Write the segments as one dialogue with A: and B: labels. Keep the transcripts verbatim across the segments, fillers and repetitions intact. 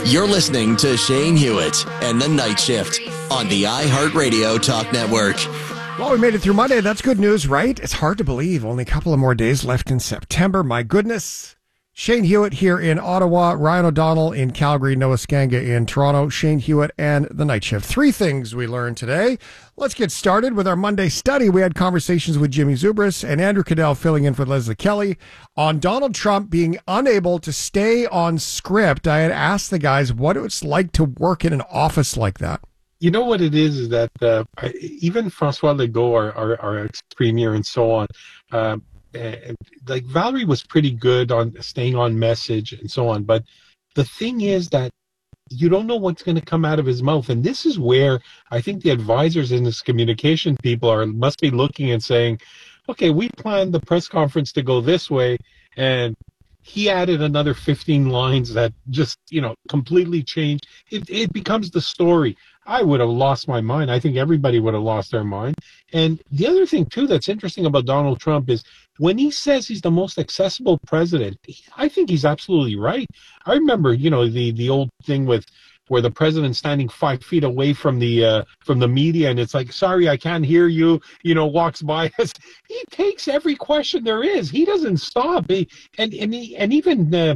A: You're listening to Shane Hewitt and the Night Shift on the iHeartRadio Talk Network.
B: Well, we made it through Monday. That's good news, right? It's hard to believe. Only a couple of more days left in September. My goodness. Shane Hewitt here in Ottawa, Ryan O'Donnell in Calgary, Noah Skanga in Toronto, Shane Hewitt and the Night Shift. Three things we learned today. Let's get started with our Monday study. We had conversations with Jimmy Zubris and Andrew Cadell filling in for Leslie Kelly on Donald Trump being unable to stay on script. I had asked the guys what it's like to work in an office like that.
C: You know what it is, is that uh, even Francois Legault, our, our, our ex-premier and so on, uh, and like Valerie was pretty good on staying on message and so on. But the thing is that you don't know what's going to come out of his mouth. And this is where I think the advisors and his communication people are must be looking and saying, okay, we planned the press conference to go this way. And he added another fifteen lines that just, you know, completely changed. It, it becomes the story. I would have lost my mind. I think everybody would have lost their mind. And the other thing, too, that's interesting about Donald Trump is when he says he's the most accessible president, I think he's absolutely right. I remember, you know, the, the old thing with where the president's standing five feet away from the uh, from the media, and it's like, sorry, I can't hear you, you know, walks by us. He takes every question there is. He doesn't stop. He, and, and, he, and even uh,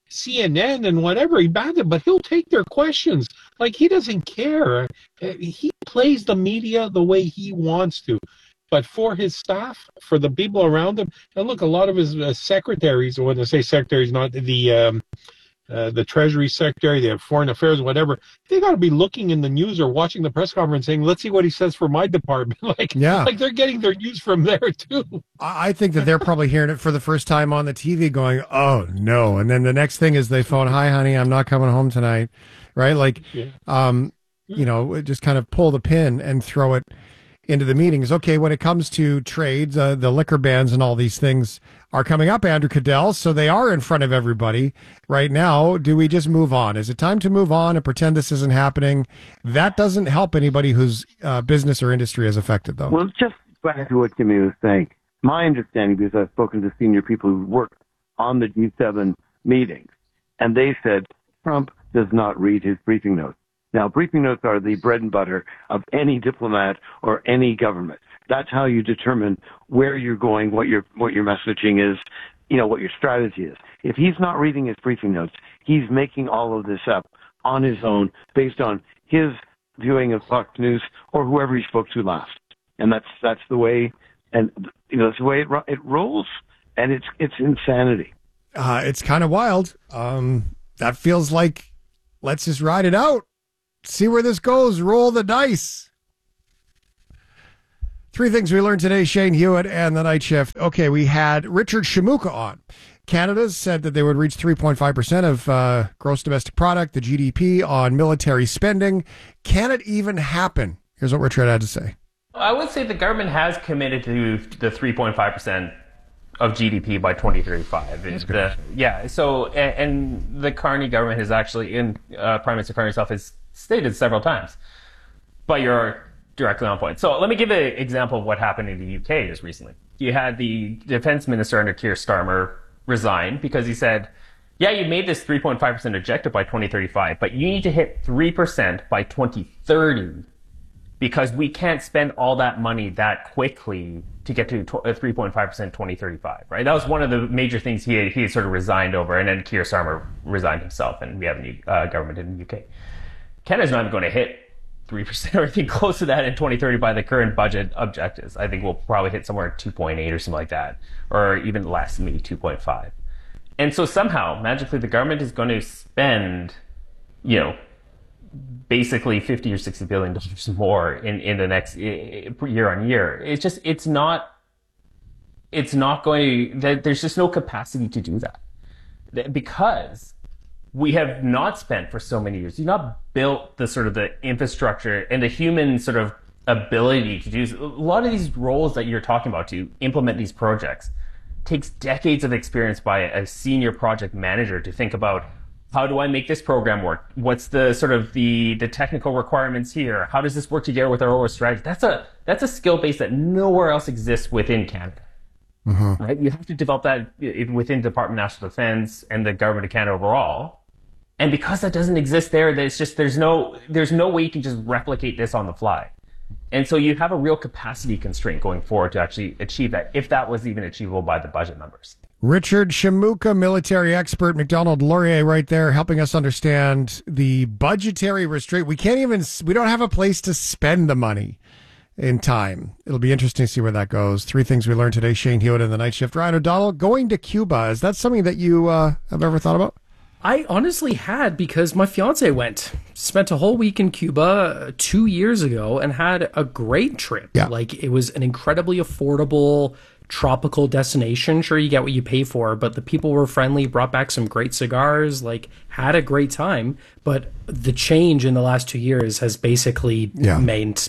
C: C N N and whatever, he banned it, but he'll take their questions. Like, he doesn't care. He plays the media the way he wants to. But for his staff, for the people around him, and look, a lot of his uh, secretaries, or when I say secretaries, not the um, uh, the Treasury Secretary, the Foreign Affairs, whatever, they got to be looking in the news or watching the press conference saying, let's see what he says for my department. like,
B: yeah.
C: like they're getting their news from there, too.
B: I think that they're probably hearing it for the first time on the T V going, oh, no. And then the next thing is they phone, hi, honey, I'm not coming home tonight. Right? Like,
C: yeah.
B: um, you know, just kind of pull the pin and throw it into the meetings. Okay, when it comes to trades, uh, the liquor bans and all these things are coming up, Andrew Cadell, so they are in front of everybody right now. Do we just move on? Is it time to move on and pretend this isn't happening? That doesn't help anybody whose uh, business or industry is affected, though.
D: Well, just back to what Jimmy was saying. My understanding, because I've spoken to senior people who worked on the G seven meetings, and they said Trump does not read his briefing notes. Now, briefing notes are the bread and butter of any diplomat or any government. That's how you determine where you're going, what your what your messaging is, you know, what your strategy is. If he's not reading his briefing notes, he's making all of this up on his own based on his viewing of Fox News or whoever he spoke to last. And that's that's the way, and you know, it's the way it, it rolls, and it's it's insanity.
B: Uh, it's kind of wild. Um, that feels like, let's just ride it out. See where this goes. Roll the dice. Three things we learned today, Shane Hewitt and the Night Shift. Okay, we had Richard Shamuka on. Canada said that they would reach three point five percent of uh, gross domestic product, the G D P, on military spending. Can it even happen? Here's what Richard had to say.
E: I would say the government has committed to the three point five percent of G D P by twenty thirty-five. The, yeah, so, and, and the Carney government has actually, in uh, Prime Minister Carney himself has stated several times. But you're directly on point. So let me give an example of what happened in the U K just recently. You had the defense minister under Keir Starmer resign because he said, yeah, you made this three point five percent objective by twenty thirty-five, but you need to hit three percent by twenty thirty because we can't spend all that money that quickly to get to three point five percent twenty thirty-five, right? That was one of the major things he had, he had sort of resigned over, and then Keir Starmer resigned himself, and we have a new uh, government in the U K. Canada's not even going to hit three percent or anything close to that in twenty thirty by the current budget objectives. I think we'll probably hit somewhere at two point eight or something like that, or even less, maybe two point five. And so somehow, magically, the government is going to spend, you know, basically fifty or sixty billion dollars more in, in the next year on year. It's just, it's not, it's not going to, there's just no capacity to do that because we have not spent for so many years. You've not built the sort of the infrastructure and the human sort of ability to do a lot of these roles that you're talking about to implement these projects takes decades of experience by a senior project manager to think about, how do I make this program work? What's the sort of the, the technical requirements here? How does this work together with our overall strategy? That's a, that's a skill base that nowhere else exists within Canada. Mm-hmm. Right? You have to develop that within the Department of National Defense and the Government of Canada overall. And because that doesn't exist there, there's just there's no there's no way you can just replicate this on the fly. And so you have a real capacity constraint going forward to actually achieve that, if that was even achievable by the budget numbers.
B: Richard Shamuka, military expert, McDonald Laurier right there, helping us understand the budgetary restraint. We can't even, we don't have a place to spend the money in time. It'll be interesting to see where that goes. Three things we learned today. Shane Hewitt in the night shift. Ryan O'Donnell, going to Cuba. Is that something that you uh, have ever thought about?
F: I honestly had, because my fiance went, spent a whole week in Cuba two years ago and had a great trip.
B: Yeah.
F: Like, it was an incredibly affordable tropical destination. Sure, you get what you pay for, but the people were friendly, brought back some great cigars, like, had a great time. But the change in the last two years has basically
B: Yeah.
F: meant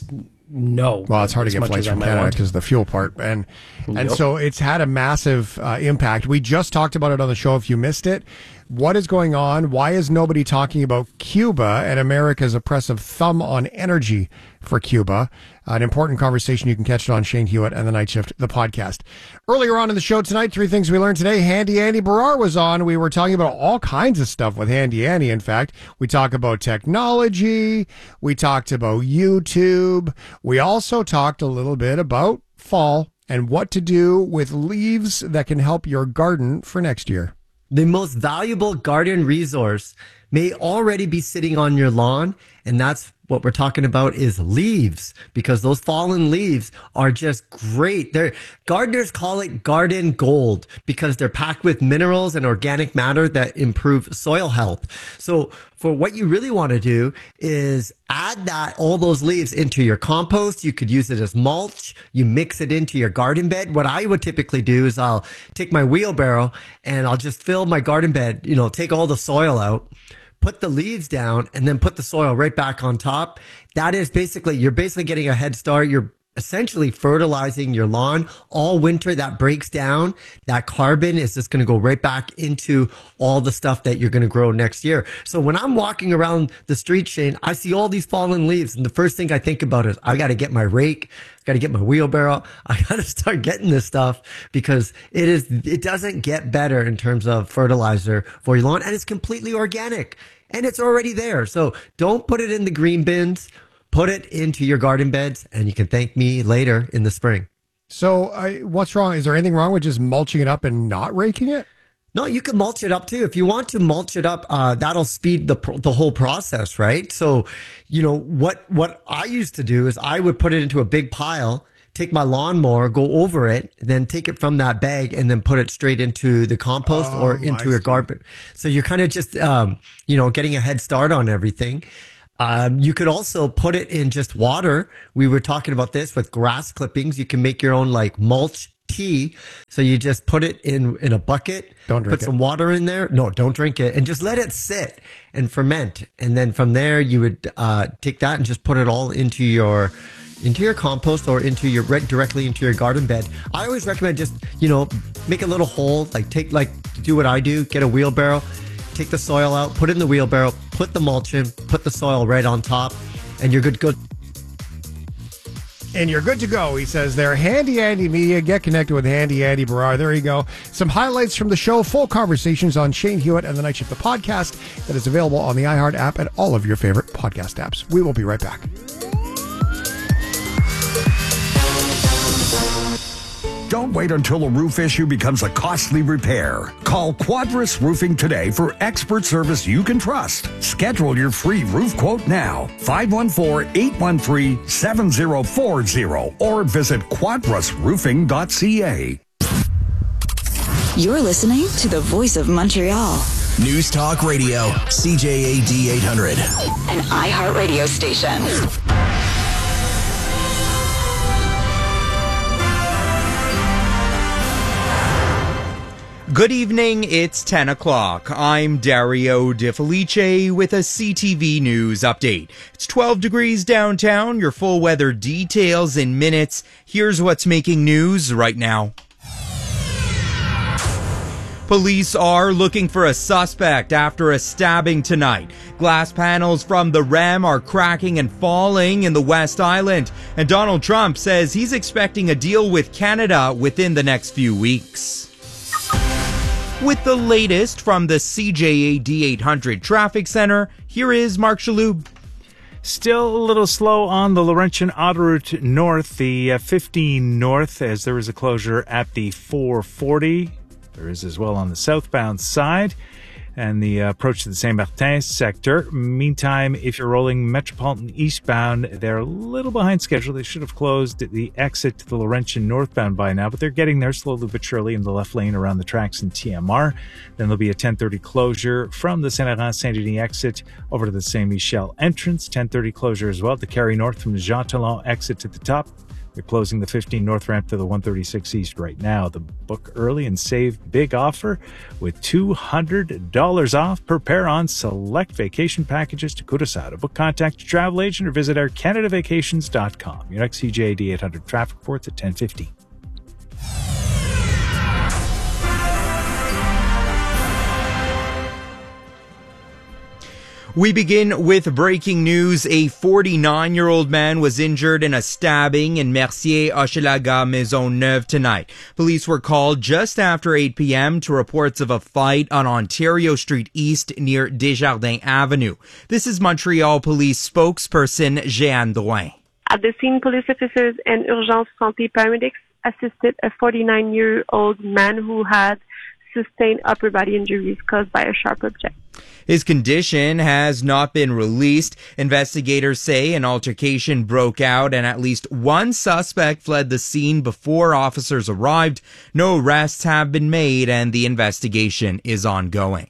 F: no.
B: Well, it's hard to
F: as
B: get
F: much
B: flights
F: as I
B: from
F: might
B: Canada
F: want.
B: because of the fuel part. And and
F: Yep.
B: so it's had a massive uh, impact. We just talked about it on the show if you missed it. What is going on? Why is nobody talking about Cuba and America's oppressive thumb on energy for Cuba? An important conversation. You can catch it on Shane Hewitt and the Night Shift, the podcast. Earlier on in the show tonight, three things we learned today. Handy Andy Barrar was on. We were talking about all kinds of stuff with Handy Andy. In fact, we talked about technology. We talked about YouTube. We also talked a little bit about fall and what to do with leaves that can help your garden for next year.
G: The most valuable garden resource may already be sitting on your lawn, and that's what we're talking about is leaves, because those fallen leaves are just great. They're, gardeners call it garden gold because they're packed with minerals and organic matter that improve soil health. So for what you really want to do is add that, all those leaves into your compost. You could use it as mulch. You mix it into your garden bed. What I would typically do is I'll take my wheelbarrow and I'll just fill my garden bed, you know, take all the soil out, put the leaves down, and then put the soil right back on top. That is basically, you're basically getting a head start. You're essentially fertilizing your lawn all winter. That breaks down. That carbon is just going to go right back into all the stuff that you're going to grow next year. So when I'm walking around the street, Shane, I see all these fallen leaves. And the first thing I think about is I got to get my rake. I got to get my wheelbarrow. I got to start getting this stuff because it is, it doesn't get better in terms of fertilizer for your lawn, and it's completely organic. And it's already there. So don't put it in the green bins. Put it into your garden beds, and you can thank me later in the spring.
B: So uh, what's wrong? Is there anything wrong with just mulching it up and not raking it?
G: No, you can mulch it up too. If you want to mulch it up, uh, that'll speed the the whole process, right? So, you know, what, what I used to do is I would put it into a big pile, take my lawnmower, go over it, then take it from that bag and then put it straight into the compost
B: Oh,
G: or into your garden. So you're kind of just, um, you know, getting a head start on everything. Um, you could also put it in just water. We were talking about this with grass clippings. You can make your own like mulch tea. So you just put it in, in a bucket,
B: Don't drink
G: put
B: it.
G: some water in there. No, don't drink it, and just let it sit and ferment. And then from there, you would, uh, take that and just put it all into your, into your compost or into your, directly into your garden bed. I always recommend just, you know, make a little hole, like take, like do what I do, get a wheelbarrow, take the soil out, put it in the wheelbarrow, put the mulch in, put the soil right on top, and you're good to go.
B: And you're good to go, he says there. Handy Andy Media. Get connected with Handy Andy Barrar. There you go. Some highlights from the show. Full conversations on Shane Hewitt and the Night Shift, the podcast that is available on the iHeart app and all of your favorite podcast apps. We will be right back.
H: Don't wait until a roof issue becomes a costly repair. Call Quadris Roofing today for expert service you can trust. Schedule your free roof quote now. five one four, eight one three, seven zero four zero or visit quadris roofing dot c a.
I: You're listening to the Voice of Montreal.
A: News Talk Radio, C J A D eight hundred.
I: An iHeart radio station.
J: Good evening, it's ten o'clock. I'm Dario De Felice with a C T V News update. It's twelve degrees downtown, your full weather details in minutes. Here's what's making news right now. Police are looking for a suspect after a stabbing tonight. Glass panels from the R E M are cracking and falling in the West Island. And Donald Trump says he's expecting a deal with Canada within the next few weeks. With the latest from the C J A D eight hundred Traffic Center, here is Mark Shaloub.
K: Still a little slow on the Laurentian Autoroute North, the uh, fifteen North, as there is a closure at the four forty. There is as well on the southbound side and the uh, approach to the Saint-Martin sector. Meantime, if you're rolling Metropolitan eastbound, they're a little behind schedule. They should have closed the exit to the Laurentian northbound by now, but they're getting there slowly but surely in the left lane around the tracks in T M R. Then there'll be a ten thirty closure from the Saint-Laurent-Saint-Denis exit over to the Saint-Michel entrance. ten thirty closure as well to carry north from the Jean Talon exit to the top. They're closing the fifteen north ramp to the one thirty-six east right now. The book early and save big offer with two hundred dollars off per pair on select vacation packages to Curaçao. Book, contact your travel agent or visit air canada vacations dot com. Your next C J A D eight hundred traffic reports at ten fifty.
J: We begin with breaking news. A forty-nine-year-old man was injured in a stabbing in Mercier, Hochelaga, Maisonneuve tonight. Police were called just after eight p.m. to reports of a fight on Ontario Street East near Desjardins Avenue. This is Montreal Police spokesperson Jeanne Drouin.
L: At the scene, police officers and Urgence Santé paramedics assisted a forty-nine-year-old man who had sustained upper body injuries caused by a sharp object.
J: His condition has not been released. Investigators say an altercation broke out and at least one suspect fled the scene before officers arrived. No arrests have been made and the investigation is ongoing.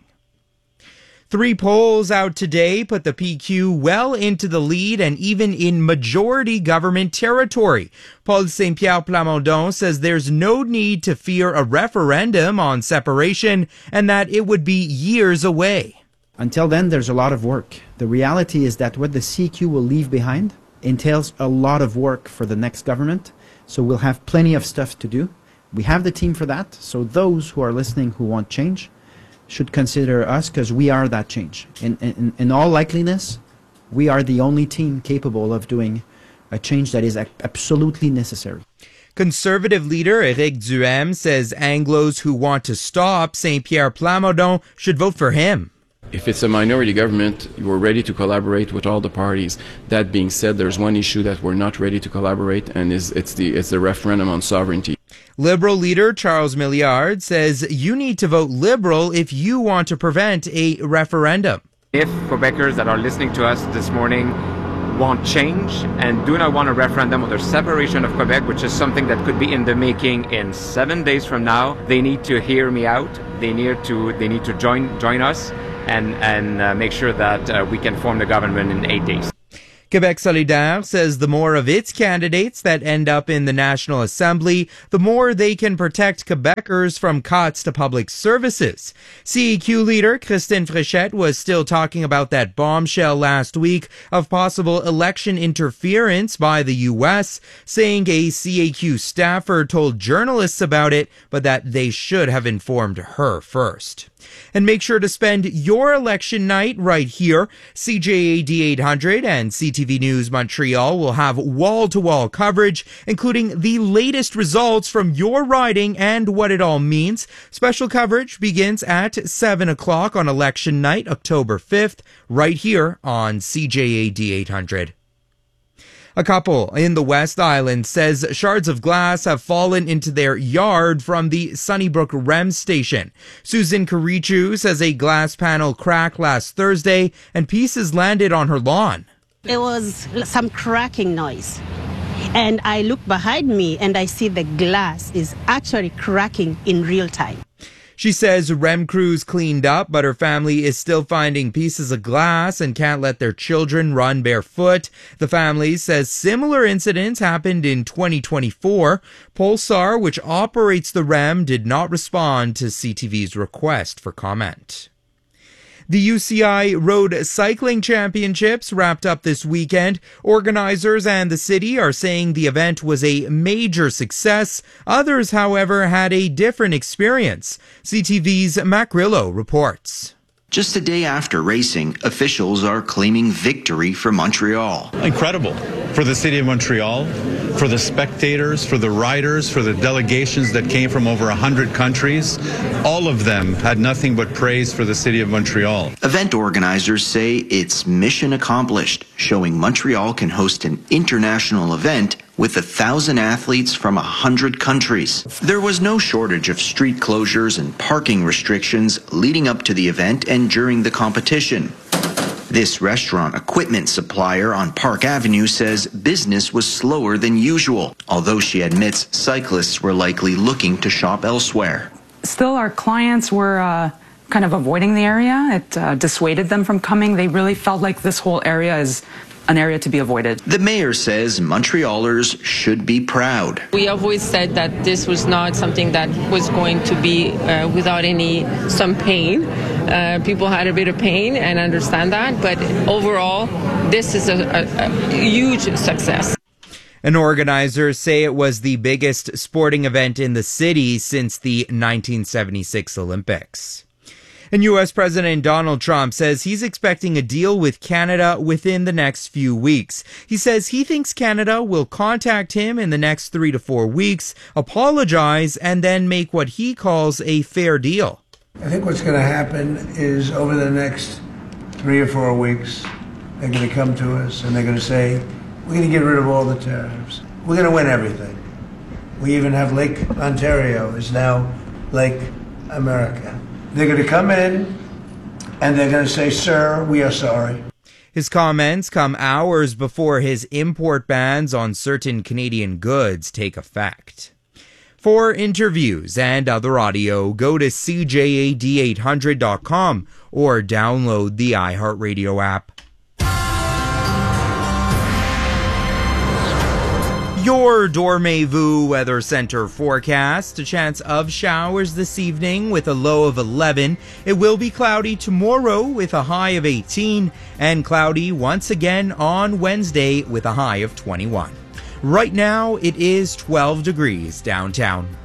J: Three polls out today put the P Q well into the lead and even in majority government territory. Paul Saint-Pierre Plamondon says there's no need to fear a referendum on separation and that it would be years away.
M: Until then, there's a lot of work. The reality is that what the C Q will leave behind entails a lot of work for the next government, so we'll have plenty of stuff to do. We have the team for that, so those who are listening who want change should consider us because we are that change. In, in, in all likeliness, we are the only team capable of doing a change that is absolutely necessary.
J: Conservative leader Éric Duhaime says Anglos who want to stop Saint-Pierre Plamondon should vote for him.
N: If it's a minority government, we're ready to collaborate with all the parties. That being said, there's one issue that we're not ready to collaborate, and is it's the it's the referendum on sovereignty.
J: Liberal leader Charles Milliard says you need to vote Liberal if you want to prevent a referendum.
O: If Quebecers that are listening to us this morning want change and do not want a referendum on the separation of Quebec, which is something that could be in the making in seven days from now, they need to hear me out. They need to they need to join join us. and, and uh, make sure that uh, we can form the government in eight days.
J: Quebec Solidaire says the more of its candidates that end up in the National Assembly, the more they can protect Quebecers from cuts to public services. C A Q leader Christine Fréchette was still talking about that bombshell last week of possible election interference by the U S, saying a C A Q staffer told journalists about it, but that they should have informed her first. And make sure to spend your election night right here. C J A D eight hundred and C T V News Montreal will have wall-to-wall coverage, including the latest results from your riding and what it all means. Special coverage begins at seven o'clock on election night, October fifth, right here on C J A D eight hundred. A couple in the West Island says shards of glass have fallen into their yard from the Sunnybrook R E M station. Susan Karichu says a glass panel cracked last Thursday and pieces landed on her lawn.
P: There was some cracking noise. And I look behind me and I see the glass is actually cracking in real time.
J: She says R E M crews cleaned up, but her family is still finding pieces of glass and can't let their children run barefoot. The family says similar incidents happened in twenty twenty-four. Pulsar, which operates the R E M, did not respond to C T V's request for comment. The U C I Road Cycling Championships wrapped up this weekend. Organizers and the city are saying the event was a major success. Others, however, had a different experience. C T V's Mac Grillo reports.
Q: Just a day after racing, officials are claiming victory for Montreal.
R: Incredible for the city of Montreal, for the spectators, for the riders, for the delegations that came from over one hundred countries. All of them had nothing but praise for the city of Montreal.
Q: Event organizers say it's mission accomplished, showing Montreal can host an international event with a thousand athletes from a hundred countries. There was no shortage of street closures and parking restrictions leading up to the event and during the competition. This restaurant equipment supplier on Park Avenue says business was slower than usual, although she admits cyclists were likely looking to shop elsewhere.
S: Still, our clients were uh, kind of avoiding the area. It uh, dissuaded them from coming. They really felt like this whole area is an area to be avoided.
Q: The mayor says Montrealers should be proud.
T: We always said that this was not something that was going to be uh, without any, some pain. Uh, people had a bit of pain and understand that, but overall, this is a, a, a huge success.
J: And organizers say it was the biggest sporting event in the city since the nineteen seventy-six Olympics. And U S President Donald Trump says he's expecting a deal with Canada within the next few weeks. He says he thinks Canada will contact him in the next three to four weeks, apologize, and then make what he calls a fair deal.
U: I think what's going to happen is over the next three or four weeks, they're going to come to us and they're going to say, we're going to get rid of all the tariffs. We're going to win everything. We even have Lake Ontario is now Lake America. They're going to come in and they're going to say, sir, we are sorry.
J: His comments come hours before his import bans on certain Canadian goods take effect. For interviews and other audio, go to C J A D eight hundred dot com or download the iHeartRadio app. Your Dormez-vous Weather Center forecast. A chance of showers this evening with a low of eleven. It will be cloudy tomorrow with a high of eighteen and cloudy once again on Wednesday with a high of twenty-one. Right now it is twelve degrees downtown.